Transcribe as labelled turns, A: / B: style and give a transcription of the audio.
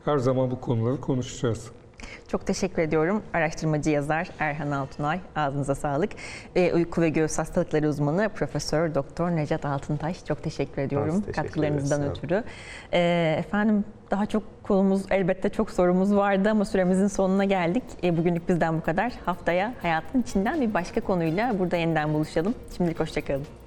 A: her zaman bu konuları konuşacağız.
B: Çok teşekkür ediyorum. Araştırmacı yazar Erhan Altunay, ağzınıza sağlık. Uyku ve göğüs hastalıkları uzmanı Profesör Doktor Necat Altıntaş, çok teşekkür ediyorum katkılarınızdan ötürü. Efendim, daha çok konumuz, elbette çok sorumuz vardı ama süremizin sonuna geldik. Bugünlük bizden bu kadar. Haftaya hayatın içinden bir başka konuyla burada yeniden buluşalım. Şimdilik hoşça kalın.